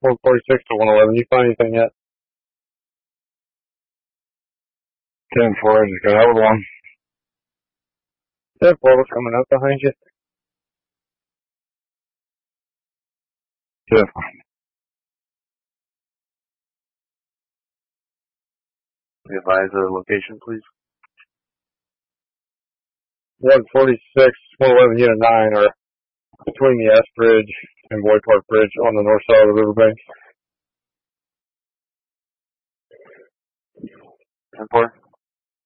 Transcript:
146 to 111. You find anything yet? 10-4, I just got out of one. 10-4 was coming up behind you. 10-4. Advise the location, please. 146, 111, unit 9 are between the S Bridge and Boyd Park Bridge on the north side of the riverbank. 10-4.